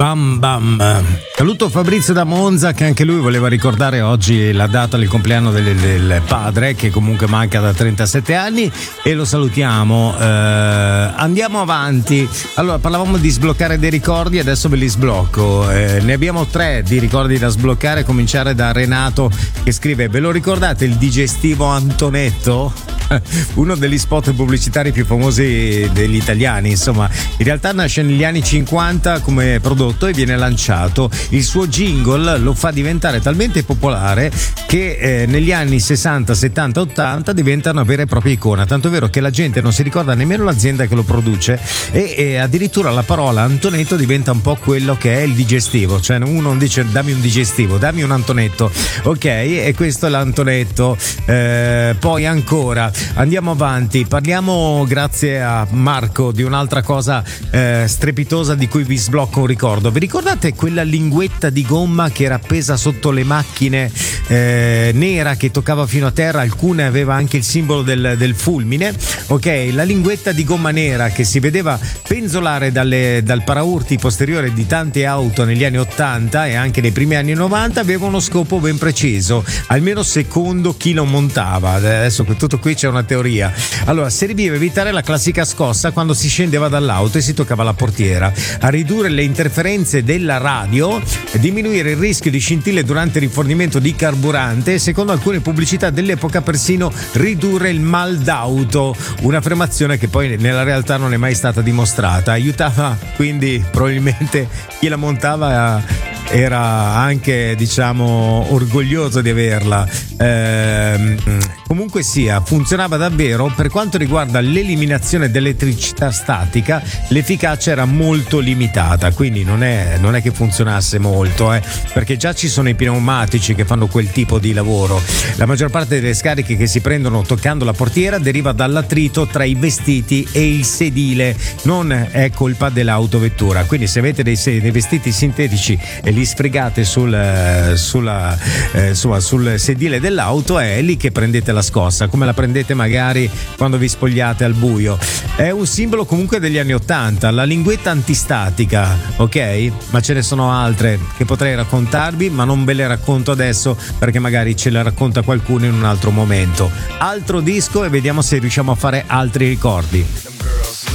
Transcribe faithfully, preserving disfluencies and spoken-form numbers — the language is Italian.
Bam bam. Saluto Fabrizio da Monza, che anche lui voleva ricordare oggi la data del compleanno del, del padre, che comunque manca da trentasette anni, e lo salutiamo. Eh, andiamo avanti. Allora, parlavamo di sbloccare dei ricordi, adesso ve li sblocco. Eh, ne abbiamo tre di ricordi da sbloccare, cominciare da Renato che scrive: ve lo ricordate il digestivo Antonetto? Uno degli spot pubblicitari più famosi degli italiani. Insomma, in realtà nasce negli anni cinquanta come prodotto e viene lanciato. Il suo jingle lo fa diventare talmente popolare che eh, negli anni sessanta, settanta, ottanta diventa una vera e propria icona, tanto è vero che la gente non si ricorda nemmeno l'azienda che lo produce, e, e addirittura la parola Antonetto diventa un po' quello che è il digestivo, cioè uno non dice dammi un digestivo, dammi un Antonetto, ok? E questo è l'Antonetto. Eh, poi ancora andiamo avanti, parliamo grazie a Marco di un'altra cosa eh, strepitosa di cui vi sblocco un ricordo. Vi ricordate quella linguetta di gomma che era appesa sotto le macchine, eh, nera, che toccava fino a terra? Alcune aveva anche il simbolo del, del fulmine, ok? La linguetta di gomma nera che si vedeva penzolare dalle, dal paraurti posteriore di tante auto negli anni ottanta e anche nei primi anni novanta aveva uno scopo ben preciso, almeno secondo chi lo montava. Adesso tutto qui c'è una teoria. Allora, serviva a evitare la classica scossa quando si scendeva dall'auto e si toccava la portiera, a ridurre le interferenze della radio, diminuire il rischio di scintille durante il rifornimento di carburante e, secondo alcune pubblicità dell'epoca, persino ridurre il mal d'auto, un'affermazione che poi nella realtà non è mai stata dimostrata. Aiutava quindi probabilmente chi la montava, era anche, diciamo, orgoglioso di averla. Eh, comunque sia, funzionava davvero. Per quanto riguarda l'eliminazione dell'elettricità statica, l'efficacia era molto limitata, quindi non è, non è che funzionasse molto, eh, perché già ci sono i pneumatici che fanno quel tipo di lavoro. La maggior parte delle scariche che si prendono toccando la portiera deriva dall'attrito tra i vestiti e il sedile, non è colpa dell'autovettura. Quindi se avete dei, dei vestiti sintetici e li sfregate sul, sulla, eh, sul, sul sedile dell'auto, è lì che prendete la scossa, come la prendete magari quando vi spogliate al buio. È un simbolo comunque degli anni ottanta, la linguetta antistatica, ok? Ma ce ne sono altre che potrei raccontarvi, ma non ve le racconto adesso perché magari ce le racconta qualcuno in un altro momento. Altro disco e vediamo se riusciamo a fare altri ricordi.